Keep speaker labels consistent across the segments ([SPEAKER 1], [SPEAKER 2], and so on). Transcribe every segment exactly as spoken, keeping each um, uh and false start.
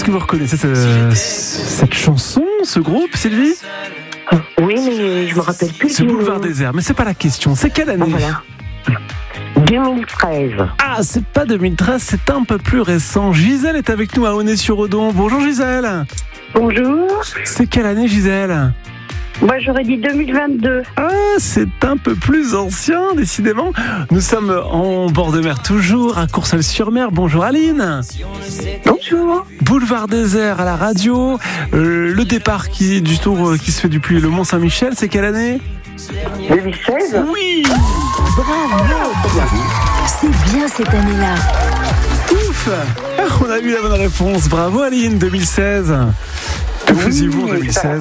[SPEAKER 1] que vous reconnaissez cette, cette chanson, ce groupe, Sylvie ?
[SPEAKER 2] Oui, mais je me rappelle plus.
[SPEAKER 1] C'est Boulevard Désert, mais c'est pas la question. C'est quelle année ?
[SPEAKER 2] Ah, voilà. deux mille treize.
[SPEAKER 1] Ah, c'est pas deux mille treize, c'est un peu plus récent. Gisèle est avec nous à Aulnay-sur-Odon. Bonjour Gisèle.
[SPEAKER 2] Bonjour.
[SPEAKER 1] C'est quelle année, Gisèle ?
[SPEAKER 2] Moi, j'aurais dit deux mille vingt-deux.
[SPEAKER 1] Ah, c'est un peu plus ancien, décidément. Nous sommes en bord de mer toujours, à Courseulles-sur-Mer. Bonjour Aline.
[SPEAKER 2] Bonjour.
[SPEAKER 1] Boulevard Désert à la radio. Euh, le départ qui, du tour qui se fait depuis le Mont-Saint-Michel, c'est quelle année ?
[SPEAKER 2] deux mille seize.
[SPEAKER 1] Oui.
[SPEAKER 3] Bravo. C'est bien cette année-là.
[SPEAKER 1] Ouf. On a eu la bonne réponse. Bravo Aline, deux mille seize. Que
[SPEAKER 2] Oui,
[SPEAKER 1] faisiez-vous en deux mille seize ?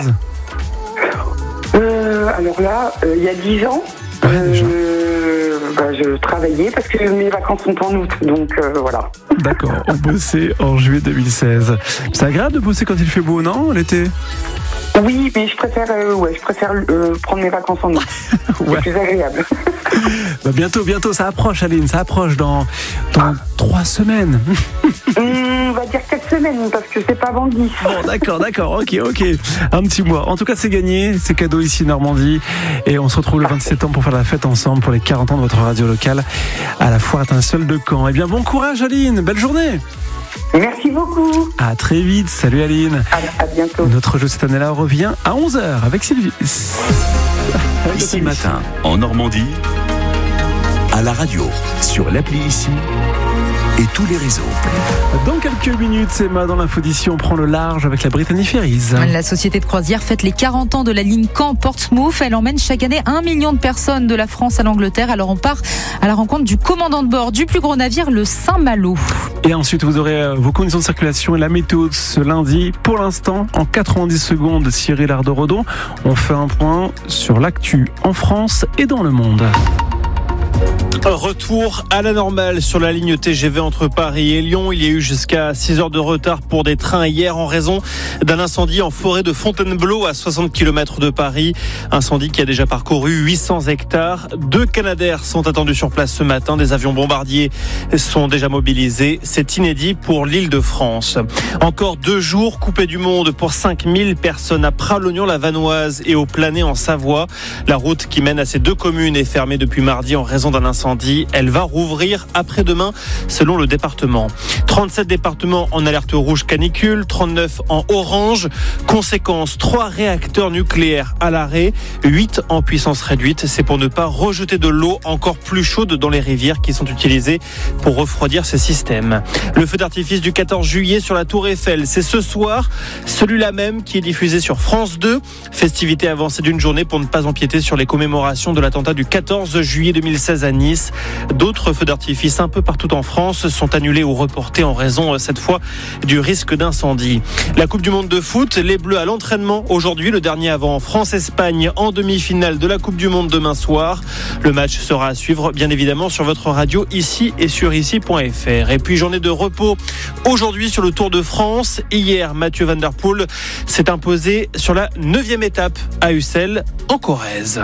[SPEAKER 2] Euh, alors là, euh, il y a dix ans,
[SPEAKER 1] Ouais,
[SPEAKER 2] euh, bah, je travaillais parce que mes vacances sont en août, donc euh, voilà.
[SPEAKER 1] D'accord, on bossait en juillet deux mille seize. C'est agréable de bosser quand il fait beau, non, l'été ?
[SPEAKER 2] Oui, mais je préfère, euh, ouais, je préfère euh, prendre mes vacances en août.
[SPEAKER 1] Ouais.
[SPEAKER 2] C'est plus agréable.
[SPEAKER 1] Bah bientôt, bientôt, ça approche Aline, ça approche dans, dans trois semaines.
[SPEAKER 2] Hum, on va dire quatre semaines parce que c'est pas avant dix.
[SPEAKER 1] Bon, d'accord, d'accord, ok, ok. Un petit mois. En tout cas, c'est gagné, c'est cadeau ici Normandie. Et on se retrouve le vingt-sept septembre pour faire la fête ensemble pour les quarante ans de votre radio locale à la foire étincelle de Caen. Eh bien, bon courage Aline, belle journée.
[SPEAKER 2] Merci beaucoup.
[SPEAKER 1] À très vite, salut Aline.
[SPEAKER 2] À, à bientôt.
[SPEAKER 1] Notre jeu cette année-là revient à onze heures avec Sylvie.
[SPEAKER 4] Ici Matin, en Normandie, à la radio, sur l'appli Ici et tous les réseaux.
[SPEAKER 1] Dans quelques minutes, Emma, dans l'info d'ici, on prend le large avec la Brittany Ferries.
[SPEAKER 5] La société de croisière fête les quarante ans de la ligne Caen-Portsmouth. Elle emmène chaque année un million de personnes de la France à l'Angleterre. Alors on part à la rencontre du commandant de bord du plus gros navire, le Saint-Malo.
[SPEAKER 1] Et ensuite, vous aurez vos conditions de circulation et la météo de ce lundi. Pour l'instant, en quatre-vingt-dix secondes, Cyril Ardo-Redon, on fait un point sur l'actu en France et dans le monde.
[SPEAKER 6] Retour à la normale sur la ligne T G V entre Paris et Lyon. Il y a eu jusqu'à six heures de retard pour des trains hier en raison d'un incendie en forêt de Fontainebleau à soixante kilomètres de Paris. Incendie qui a déjà parcouru huit cents hectares. Deux Canadair sont attendus sur place ce matin. Des avions bombardiers sont déjà mobilisés. C'est inédit pour l'Île-de-France. Encore deux jours coupés du monde pour cinq mille personnes à Pralognan-la-Vanoise et au Planay en Savoie. La route qui mène à ces deux communes est fermée depuis mardi en raison d'un incendie. Elle va rouvrir après-demain selon le département. trente-sept départements en alerte rouge canicule, trente-neuf en orange. Conséquence, trois réacteurs nucléaires à l'arrêt, huit en puissance réduite. C'est pour ne pas rejeter de l'eau encore plus chaude dans les rivières qui sont utilisées pour refroidir ces systèmes. Le feu d'artifice du quatorze juillet sur la Tour Eiffel, c'est ce soir, celui-là même qui est diffusé sur France deux. Festivité avancée d'une journée pour ne pas empiéter sur les commémorations de l'attentat du quatorze juillet deux mille seize à Nice. D'autres feux d'artifice un peu partout en France sont annulés ou reportés en raison, cette fois, du risque d'incendie. La Coupe du Monde de foot, les Bleus à l'entraînement aujourd'hui, le dernier avant France-Espagne en demi-finale de la Coupe du Monde demain soir. Le match sera à suivre, bien évidemment, sur votre radio ici et sur ici point f r. Et puis, journée de repos aujourd'hui sur le Tour de France. Hier, Mathieu Van Der Poel s'est imposé sur la neuvième étape à Ussel, en Corrèze.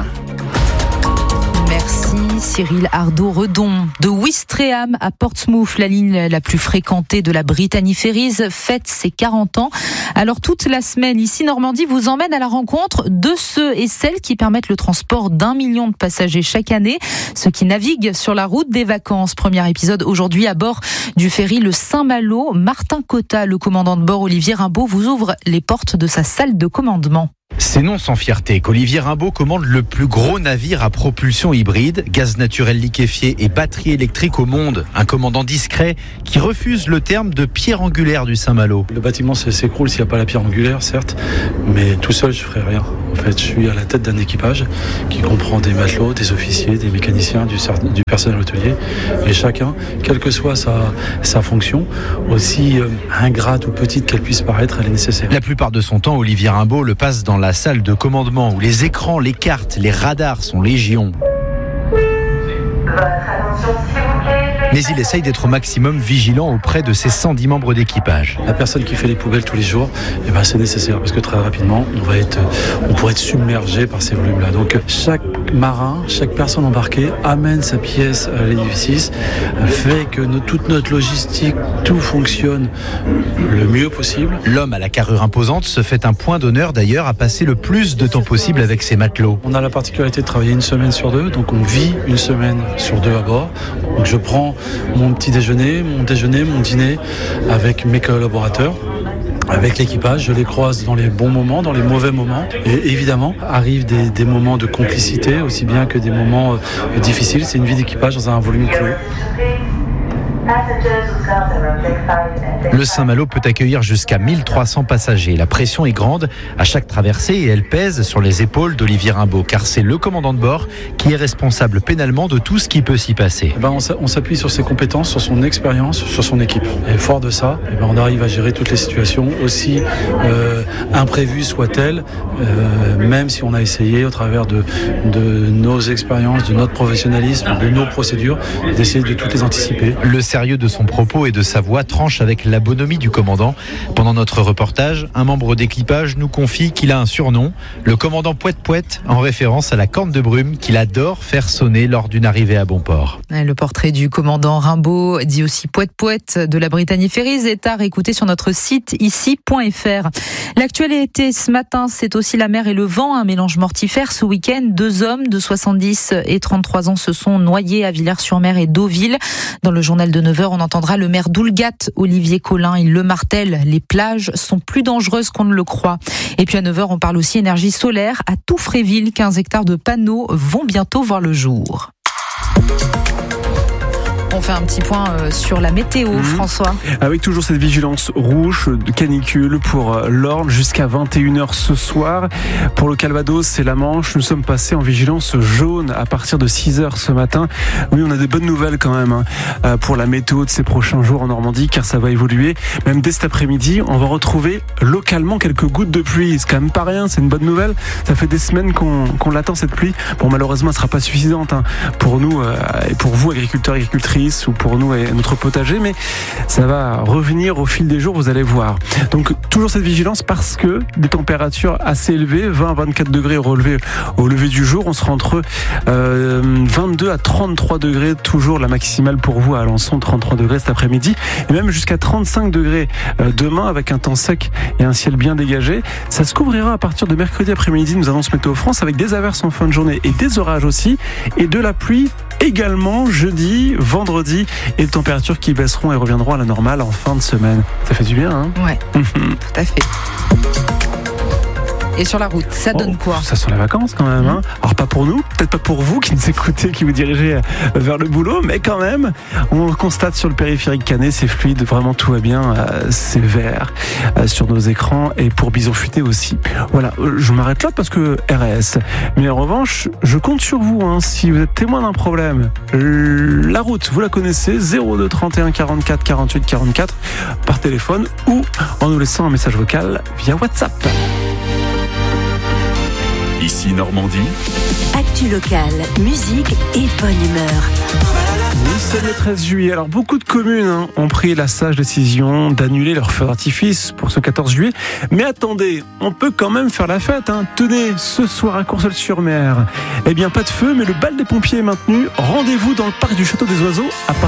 [SPEAKER 5] Merci Cyril Ardo-Redon. De Ouistreham à Portsmouth, la ligne la plus fréquentée de la Brittany Ferries fête ses quarante ans. Alors toute la semaine, ici Normandie vous emmène à la rencontre de ceux et celles qui permettent le transport d'un million de passagers chaque année, ceux qui naviguent sur la route des vacances. Premier épisode aujourd'hui à bord du ferry le Saint-Malo. Martin Cotta, le commandant de bord Olivier Rimbaud, vous ouvre les portes de sa salle de commandement.
[SPEAKER 7] C'est non sans fierté qu'Olivier Rimbaud commande le plus gros navire à propulsion hybride, gaz naturel liquéfié et batterie électrique au monde. Un commandant discret qui refuse le terme de pierre angulaire du Saint-Malo.
[SPEAKER 8] Le bâtiment s'écroule s'il n'y a pas la pierre angulaire, certes, mais tout seul je ne ferai rien. En fait, je suis à la tête d'un équipage qui comprend des matelots, des officiers, des mécaniciens, du, du personnel hôtelier. Et chacun, quelle que soit sa, sa fonction, aussi euh, ingrate ou petite qu'elle puisse paraître, elle est nécessaire.
[SPEAKER 7] La plupart de son temps, Olivier Rimbaud le passe dans la salle de commandement où les écrans, les cartes, les radars sont légion. Mais il essaye d'être au maximum vigilant auprès de ses cent dix membres d'équipage.
[SPEAKER 8] La personne qui fait les poubelles tous les jours, eh ben, c'est nécessaire parce que très rapidement, on, va être, on pourrait être submergé par ces volumes-là. Donc chaque marin, chaque personne embarquée amène sa pièce à l'édifice, fait que nos, toute notre logistique, tout fonctionne le mieux possible.
[SPEAKER 7] L'homme à la carrure imposante se fait un point d'honneur d'ailleurs à passer le plus de temps possible avec ses matelots.
[SPEAKER 8] On a la particularité de travailler une semaine sur deux, donc on vit une semaine sur deux à bord. Donc je prends mon petit déjeuner, mon déjeuner, mon dîner avec mes collaborateurs, avec l'équipage. Je les croise dans les bons moments, dans les mauvais moments. Et évidemment, arrivent des, des moments de complicité, aussi bien que des moments euh, difficiles. C'est une vie d'équipage dans un volume clos.
[SPEAKER 7] Le Saint-Malo peut accueillir jusqu'à mille trois cents passagers. La pression est grande à chaque traversée et elle pèse sur les épaules d'Olivier Rimbaud, car c'est le commandant de bord qui est responsable pénalement de tout ce qui peut s'y passer.
[SPEAKER 8] Eh ben on s'appuie sur ses compétences, sur son expérience, sur son équipe. Et fort de ça, eh ben on arrive à gérer toutes les situations, aussi euh, imprévues soient-elles, euh, même si on a essayé au travers de, de nos expériences, de notre professionnalisme, de nos procédures, d'essayer de toutes les anticiper.
[SPEAKER 7] Le sérieux de son propos et de sa voix tranche avec la bonhomie du commandant. Pendant notre reportage, un membre d'équipage nous confie qu'il a un surnom, le commandant Pouette Pouette, en référence à la corne de brume qu'il adore faire sonner lors d'une arrivée à bon port.
[SPEAKER 5] Le portrait du commandant Rimbaud, dit aussi Pouette Pouette, de la Brittany Ferries, est à réécouter sur notre site ici point f r. L'actualité ce matin, c'est aussi la mer et le vent, un mélange mortifère ce week-end. Deux hommes de soixante-dix et trente-trois ans se sont noyés à Villers-sur-Mer et Deauville. Dans le journal de neuf heures, on entendra le maire d'Oulgat, Olivier Collin. Il le martèle, les plages sont plus dangereuses qu'on ne le croit. Et puis à neuf heures, on parle aussi énergie solaire. À Touffréville, quinze hectares de panneaux vont bientôt voir le jour. On fait un petit point sur la météo, mmh. François.
[SPEAKER 1] Avec toujours cette vigilance rouge de canicule pour l'Orne jusqu'à vingt et une heures ce soir. Pour le Calvados et la Manche, nous sommes passés en vigilance jaune à partir de six heures ce matin. Oui, on a des bonnes nouvelles quand même hein, pour la météo de ces prochains jours en Normandie, car ça va évoluer. Même dès cet après-midi, on va retrouver localement quelques gouttes de pluie. C'est quand même pas rien, c'est une bonne nouvelle. Ça fait des semaines qu'on, qu'on l'attend cette pluie. Bon, malheureusement, elle sera pas suffisante hein, pour nous euh, et pour vous, agriculteurs et agricultrices, ou pour nous et notre potager, mais ça va revenir au fil des jours, vous allez voir. Donc toujours cette vigilance parce que des températures assez élevées, vingt à vingt-quatre degrés relevés au lever du jour. On sera entre euh, vingt-deux à trente-trois degrés, toujours la maximale pour vous à Alençon, trente-trois degrés cet après-midi, et même jusqu'à trente-cinq degrés euh, demain avec un temps sec et un ciel bien dégagé. Ça se couvrira à partir de mercredi après-midi, nous annonce Météo France, avec des averses en fin de journée et des orages aussi, et de la pluie également jeudi, vendredi, et les températures qui baisseront et reviendront à la normale en fin de semaine. Ça fait du bien, hein ?
[SPEAKER 5] Ouais, tout à fait. Et sur la route, ça donne oh, quoi ?
[SPEAKER 1] Ça sent les vacances quand même. Hein. Alors pas pour nous, peut-être pas pour vous qui nous écoutez, qui vous dirigez vers le boulot, mais quand même, on constate sur le périphérique canet, c'est fluide, vraiment tout va bien, euh, c'est vert euh, sur nos écrans, et pour Bison Futé aussi. Voilà, euh, je m'arrête là parce que R S. Mais en revanche, je compte sur vous, hein, si vous êtes témoin d'un problème. La route, vous la connaissez, zéro deux trente et un quarante-quatre quarante-huit quarante-quatre par téléphone ou en nous laissant un message vocal via WhatsApp.
[SPEAKER 4] Ici Normandie.
[SPEAKER 3] Actu locale, musique et bonne humeur.
[SPEAKER 1] Oui, c'est le treize juillet. Alors beaucoup de communes hein, ont pris la sage décision d'annuler leur feu d'artifice pour ce quatorze juillet. Mais attendez, on peut quand même faire la fête. Hein. Tenez, ce soir à Courseulles-sur-Mer, eh bien pas de feu, mais le bal des pompiers est maintenu. Rendez-vous dans le parc du Château des Oiseaux à